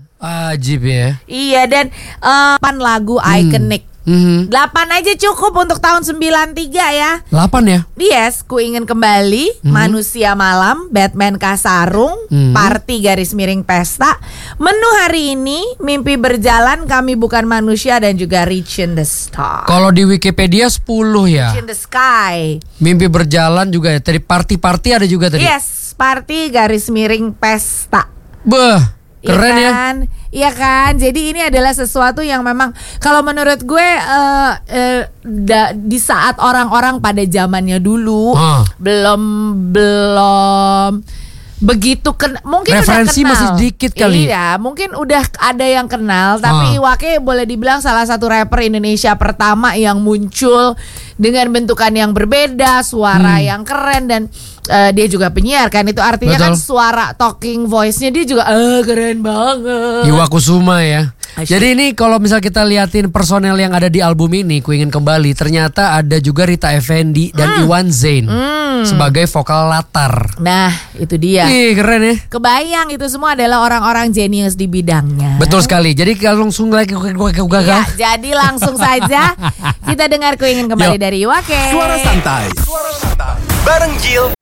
Ajib ya. Iya, dan 8 lagu ikonik. 8 aja cukup untuk tahun 93 ya. 8 ya? Yes, Ku Ingin Kembali, Manusia Malam, Batman Kasarung, Party garis miring Pesta, Menu Hari Ini, Mimpi Berjalan, Kami Bukan Manusia, dan juga Reach in the Star. Kalau di Wikipedia 10 ya. Reach in the Sky. Mimpi Berjalan juga ya. Tadi Party ada juga tadi. Yes, Party garis miring Pesta. Beh, keren ya. Iya kan, jadi ini adalah sesuatu yang memang kalau menurut gue di saat orang-orang pada zamannya dulu belum begitu mungkin referensi udah kenal. masih dikit kali. Iya, mungkin udah ada yang kenal, tapi Iwake boleh dibilang salah satu rapper Indonesia pertama yang muncul dengan bentukan yang berbeda, suara yang keren, dan dia juga penyiar kan, itu artinya kan suara talking voice-nya dia juga keren banget. Iwa Kusuma ya. Jadi ini kalau misal kita liatin personel yang ada di album ini, Ku Ingin Kembali, ternyata ada juga Rita Effendy dan Iwan Zain sebagai vokal latar. Nah, itu dia. Ih, keren ya. Kebayang itu semua adalah orang-orang jenius di bidangnya. Betul sekali. Jadi kalau langsung lagi ya, jadi langsung saja kita dengar Ku Ingin Kembali dari Iwake. Suara santai. Bareng Jill